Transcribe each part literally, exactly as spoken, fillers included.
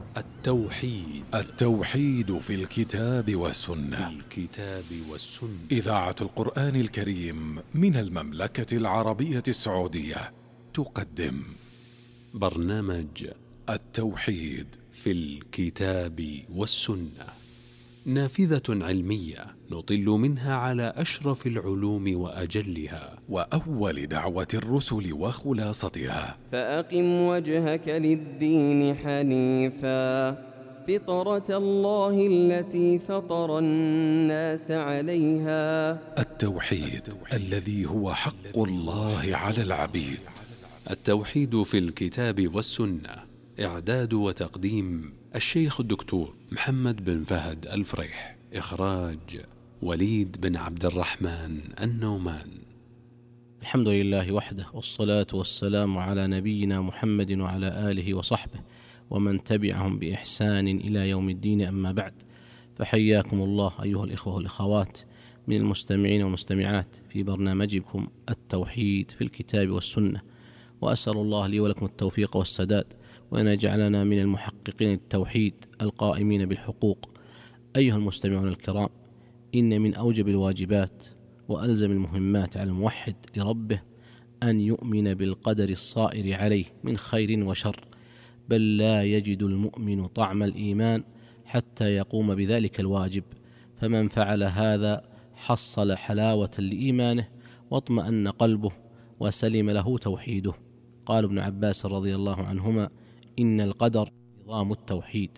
التوحيد التوحيد في الكتاب والسنة في الكتاب والسنة إذاعة القرآن الكريم من المملكة العربية السعودية تقدم برنامج التوحيد في الكتاب والسنة، نافذة علمية نطل منها على أشرف العلوم وأجلها وأول دعوة الرسل وخلاصتها. فأقم وجهك للدين حنيفا فطرة الله التي فطر الناس عليها. التوحيد الذي هو حق الله على العبيد. التوحيد في الكتاب والسنة، إعداد وتقديم الشيخ الدكتور محمد بن فهد الفريح، إخراج وليد بن عبد الرحمن النومان. الحمد لله وحده، والصلاة والسلام على نبينا محمد وعلى آله وصحبه ومن تبعهم بإحسان إلى يوم الدين، أما بعد، فحياكم الله أيها الإخوة والأخوات من المستمعين والمستمعات في برنامجكم التوحيد في الكتاب والسنة، وأسأل الله لي ولكم التوفيق والسداد، وأن يجعلنا من المحققين التوحيد القائمين بالحقوق. أيها المستمعون الكرام، إن من أوجب الواجبات وألزم المهمات على الموحد لربه أن يؤمن بالقدر الصائر عليه من خير وشر، بل لا يجد المؤمن طعم الإيمان حتى يقوم بذلك الواجب، فمن فعل هذا حصل حلاوة لإيمانه واطمأن قلبه وسلم له توحيده. قال ابن عباس رضي الله عنهما: إن القدر نظام التوحيد،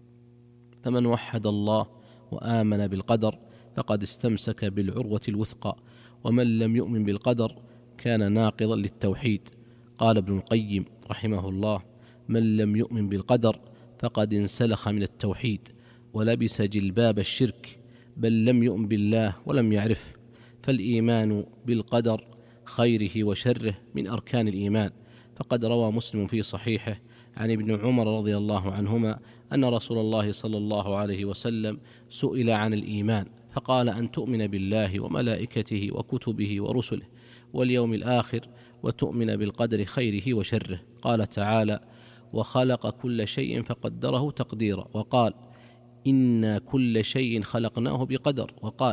فمن وحد الله وآمن بالقدر فقد استمسك بالعروة الوثقى، ومن لم يؤمن بالقدر كان ناقضا للتوحيد. قال ابن القيم رحمه الله: من لم يؤمن بالقدر فقد انسلخ من التوحيد ولبس جلباب الشرك، بل لم يؤمن بالله ولم يعرفه. فالإيمان بالقدر خيره وشره من أركان الإيمان، فقد روى مسلم في صحيحه عن ابن عمر رضي الله عنهما أن رسول الله صلى الله عليه وسلم سئل عن الإيمان فقال: أن تؤمن بالله وملائكته وكتبه ورسله واليوم الآخر وتؤمن بالقدر خيره وشره. قال تعالى: وخلق كل شيء فقدره تقديرا. وقال: إنا كل شيء خلقناه بقدر. وقال: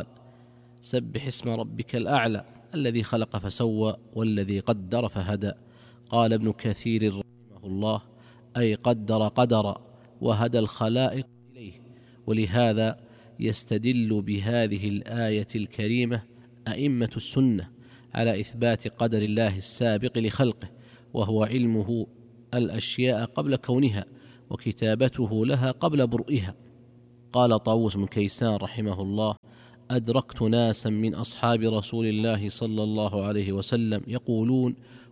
سبح اسم ربك الأعلى الذي خلق فسوى والذي قدر فهدى. قال ابن كثير رحمه الله: أي قدر قدرا وهدى الخلائق إليه. ولهذا يستدل بهذه الآية الكريمة أئمة السنة على إثبات قدر الله السابق لخلقه، وهو علمه الأشياء قبل كونها وكتابته لها قبل برئها. قال طاووس بن كيسان رحمه الله: أدركت ناسا من أصحاب رسول الله صلى الله عليه وسلم يقولون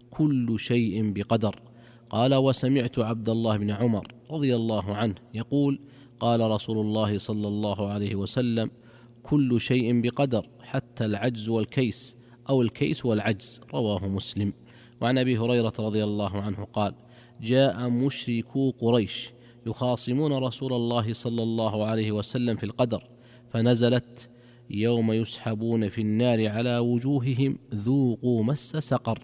كل شيء بقدر. قال: وسمعت عبد الله بن عمر رضي الله عنه يقول: قال رسول الله صلى الله عليه وسلم: كل شيء بقدر حتى العجز والكيس، أو الكيس والعجز. رواه مسلم. وعن أبي هريرة رضي الله عنه قال: جاء مشركو قريش يخاصمون رسول الله صلى الله عليه وسلم في القدر، فنزلت: يوم يسحبون في النار على وجوههم ذوقوا مس سقر،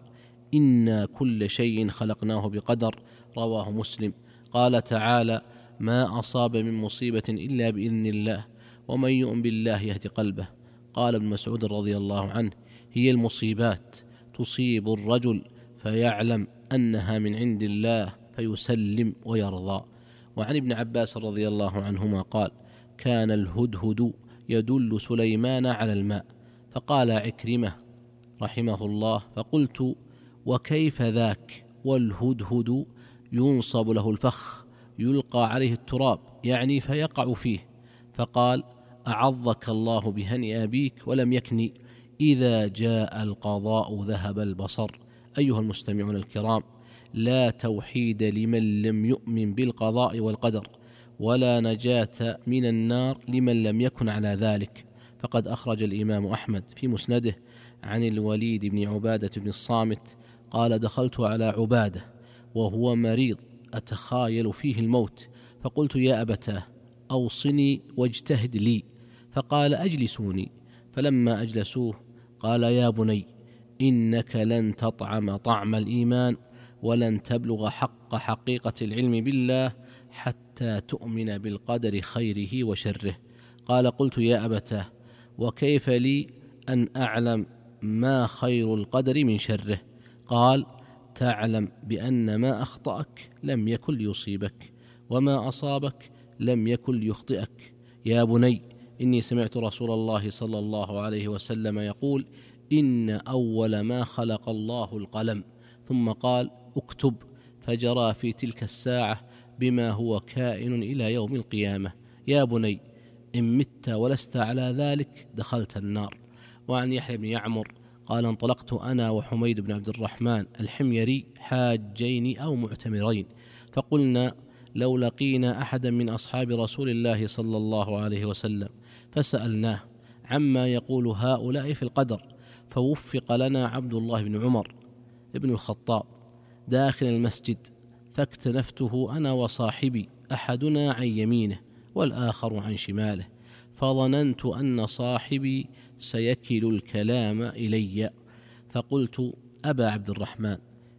إنا كل شيء خلقناه بقدر. رواه مسلم. قال تعالى: ما أصاب من مصيبة إلا بإذن الله، ومن يؤمن بالله يهدي قلبه. قال ابن مسعود رضي الله عنه: هي المصيبات تصيب الرجل فيعلم أنها من عند الله فيسلم ويرضى. وعن ابن عباس رضي الله عنهما قال: كان الهدهد يدل سليمان على الماء. فقال عكرمة رحمه الله: فقلت: وكيف ذاك؟ والهدهد ينصب له الفخ يلقى عليه التراب، يعني فيقع فيه. فقال: أعظك الله بهني أبيك ولم يكني، إذا جاء القضاء ذهب البصر. أيها المستمعون الكرام، لا توحيد لمن لم يؤمن بالقضاء والقدر، ولا نجاة من النار لمن لم يكن على ذلك. فقد أخرج الإمام أحمد في مسنده عن الوليد بن عبادة بن الصامت قال: دخلت على عبادة وهو مريض أتخايل فيه الموت، فقلت: يا أبتاه أوصني واجتهد لي. فقال: أجلسوني. فلما أجلسوه قال: يا بني، إنك لن تطعم طعم الإيمان ولن تبلغ حق حقيقة العلم بالله حتى تؤمن بالقدر خيره وشره. قال: قلت: يا أبتاه، وكيف لي أن أعلم ما خير القدر من شره؟ قال: تعلم بأن ما أخطأك لم يكن ليصيبك، وما أصابك لم يكن ليخطئك. يا بني، إني سمعت رسول الله صلى الله عليه وسلم يقول: إن أول ما خلق الله القلم، ثم قال: اكتب، فجرى في تلك الساعة بما هو كائن إلى يوم القيامة. يا بني، إن مت ولست على ذلك دخلت النار. وعن يحيى بن يعمر قال: انطلقت أنا وحميد بن عبد الرحمن الحميري حاجين أو معتمرين، فقلنا: لو لقينا أحدا من أصحاب رسول الله صلى الله عليه وسلم فسألناه عما يقول هؤلاء في القدر، فوفق لنا عبد الله بن عمر ابن الخطاب داخل المسجد، فاكتنفته أنا وصاحبي، أحدنا عن يمينه والآخر عن شماله، فظننت أن صاحبي سيكل الكلام إلي، فقلت: أبا عبد الرحمن،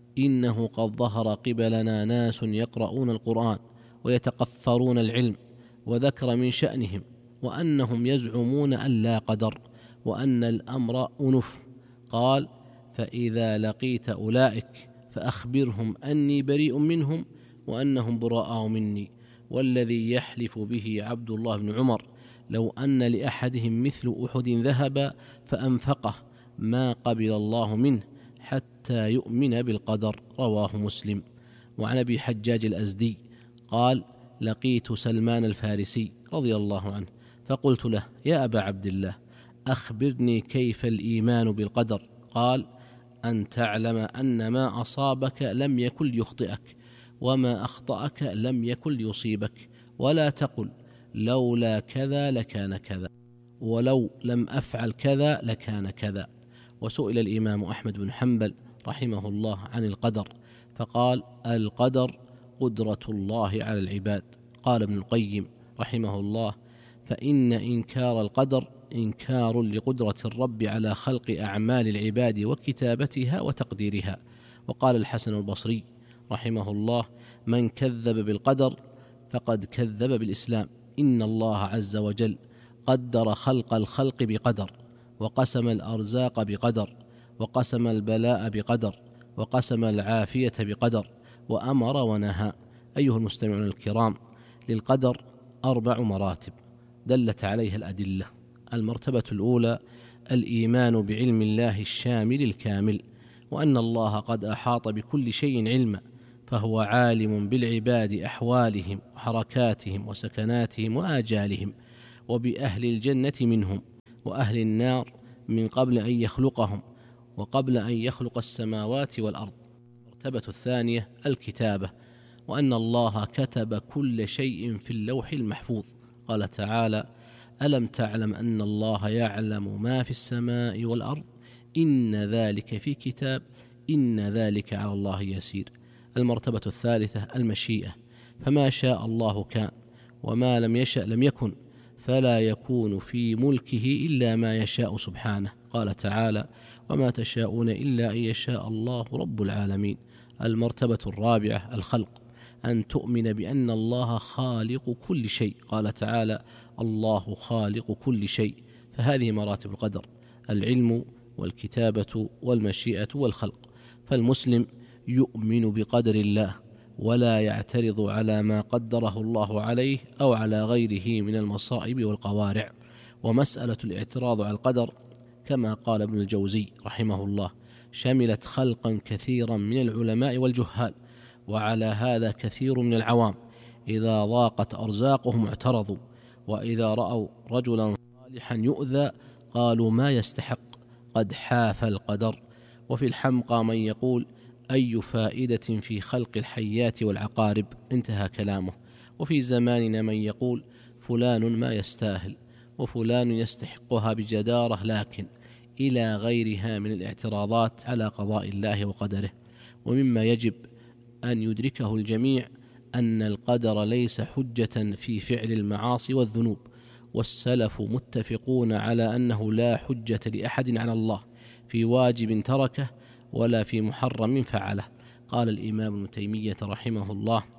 إنه قد ظهر قبلنا ناس يقرؤون القرآن ويتقفرون العلم، وذكر من شأنهم وأنهم يزعمون أن لا قدر، وأن الأمر أنف. قال: فإذا لقيت أولئك فأخبرهم أني بريء منهم وأنهم براء مني، والذي يحلف به عبد الله بن عمر لو أن لأحدهم مثل أحد ذهبا فأنفقه ما قبل الله منه حتى يؤمن بالقدر. رواه مسلم. وعن أبي حجاج الأزدي قال: لقيت سلمان الفارسي رضي الله عنه، فقلت له: يا أبا عبد الله، أخبرني كيف الإيمان بالقدر؟ قال: أن تعلم أن ما أصابك لم يكن ليخطئك، وما أخطأك لم يكن ليصيبك، ولا تقل لولا كذا لكان كذا، ولو لم أفعل كذا لكان كذا. وسئل الإمام أحمد بن حنبل رحمه الله عن القدر، فقال: القدر قدرة الله على العباد. قال ابن القيم رحمه الله: فإن إنكار القدر إنكار لقدرة الرب على خلق أعمال العباد وكتابتها وتقديرها. وقال الحسن البصري رحمه الله: من كذب بالقدر فقد كذب بالإسلام. إن الله عز وجل قدر خلق الخلق بقدر، وقسم الأرزاق بقدر، وقسم البلاء بقدر، وقسم العافية بقدر، وأمر ونهى. أيها المستمعون الكرام، للقدر أربع مراتب دلت عليها الأدلة. المرتبة الأولى الإيمان بعلم الله الشامل الكامل، وأن الله قد أحاط بكل شيء علما، فهو عالم بالعباد أحوالهم وحركاتهم وسكناتهم وآجالهم، وبأهل الجنة منهم وأهل النار من قبل أن يخلقهم وقبل أن يخلق السماوات والأرض. المرتبة الثانية الكتابة، وأن الله كتب كل شيء في اللوح المحفوظ. قال تعالى: ألم تعلم أن الله يعلم ما في السماء والأرض إن ذلك في كتاب إن ذلك على الله يسير. المرتبة الثالثة المشيئة، فما شاء الله كان، وما لم يشأ لم يكن، فلا يكون في ملكه إلا ما يشاء سبحانه. قال تعالى: وما تشاءون إلا أن يشاء الله رب العالمين. المرتبة الرابعة الخلق، أن تؤمن بأن الله خالق كل شيء. قال تعالى: الله خالق كل شيء. فهذه مراتب القدر: العلم والكتابة والمشيئة والخلق. فالمسلم يؤمن بقدر الله ولا يعترض على ما قدره الله عليه أو على غيره من المصائب والقوارع. ومسألة الاعتراض على القدر كما قال ابن الجوزي رحمه الله شملت خلقا كثيرا من العلماء والجهال، وعلى هذا كثير من العوام إذا ضاقت أرزاقهم اعترضوا، وإذا رأوا رجلا صالحا يؤذى قالوا ما يستحق، قد حاف القدر. وفي الحمقى من يقول: أي فائدة في خلق الحيات والعقارب؟ انتهى كلامه. وفي زماننا من يقول: فلان ما يستاهل، وفلان يستحقها بجدارة، لكن إلى غيرها من الاعتراضات على قضاء الله وقدره. ومما يجب أن يدركه الجميع أن القدر ليس حجة في فعل المعاصي والذنوب، والسلف متفقون على أنه لا حجة لأحد على الله في واجب تركه ولا في محرم فعله. قال الإمام ابن تيمية رحمه الله: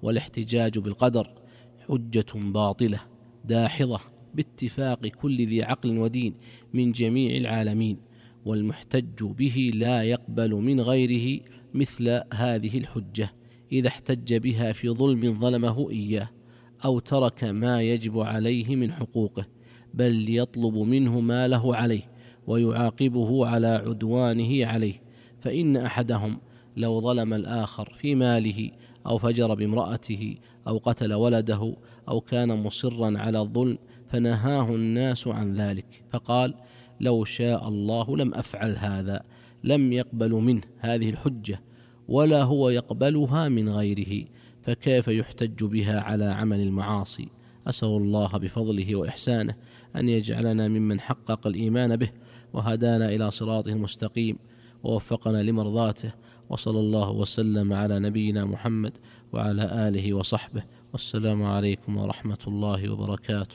والاحتجاج بالقدر حجة باطلة داحضة باتفاق كل ذي عقل ودين من جميع العالمين، والمحتج به لا يقبل من غيره مثل هذه الحجة إذا احتج بها في ظلم ظلمه إياه أو ترك ما يجب عليه من حقوقه، بل يطلب منه ما له عليه ويعاقبه على عدوانه عليه. فإن أحدهم لو ظلم الآخر في ماله أو فجر بامرأته أو قتل ولده أو كان مصرا على الظلم فنهاه الناس عن ذلك فقال: لو شاء الله لم أفعل هذا، لم يقبل منه هذه الحجة ولا هو يقبلها من غيره، فكيف يحتج بها على عمل المعاصي؟ أسأل الله بفضله وإحسانه أن يجعلنا ممن حقق الإيمان به وهدانا إلى صراطه المستقيم ووفقنا لمرضاته، وصلى الله وسلم على نبينا محمد وعلى آله وصحبه، والسلام عليكم ورحمة الله وبركاته.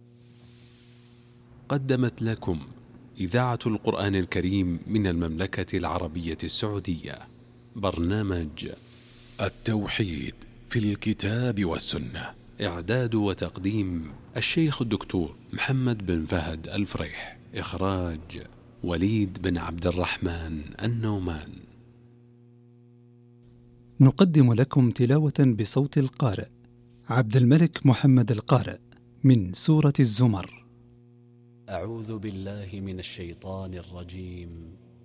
قدمت لكم إذاعة القرآن الكريم من المملكة العربية السعودية برنامج التوحيد في الكتاب والسنة، إعداد وتقديم الشيخ الدكتور محمد بن فهد الفريح، إخراج وليد بن عبد الرحمن النومان. نقدم لكم تلاوة بصوت القارئ عبد الملك محمد القارئ من سورة الزمر. أعوذ بالله من الشيطان الرجيم.